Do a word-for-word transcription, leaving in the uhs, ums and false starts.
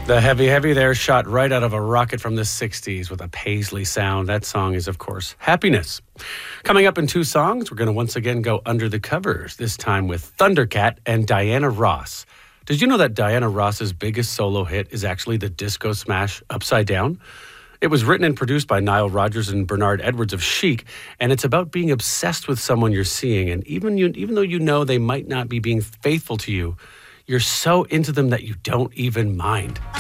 The heavy, heavy there shot right out of a rocket from the sixties with a paisley sound. That song is, of course, Happiness. Coming up in two songs, we're going to once again go under the covers, this time with Thundercat and Diana Ross. Did you know that Diana Ross's biggest solo hit is actually the disco smash Upside Down? It was written and produced by Nile Rodgers and Bernard Edwards of Chic, and it's about being obsessed with someone you're seeing. And even you, even though you know they might not be being faithful to you, you're so into them that you don't even mind.